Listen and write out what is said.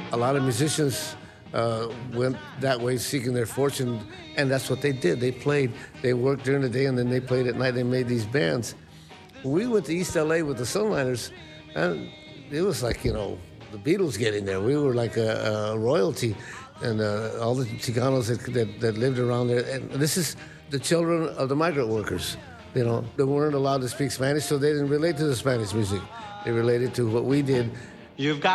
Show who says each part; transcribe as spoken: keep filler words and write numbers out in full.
Speaker 1: A lot of musicians uh, went that way seeking their fortune, and that's what they did. They played, they worked during the day, and then they played at night. They made these bands. We went to East L A with the Sunliners, and it was like, you know, the Beatles getting there. We were like a, a royalty, and uh, all the Chicanos that, that, that lived around there. And this is the children of the migrant workers. You know, they weren't allowed to speak Spanish, so they didn't relate to the Spanish music. They related to what we did.
Speaker 2: You've got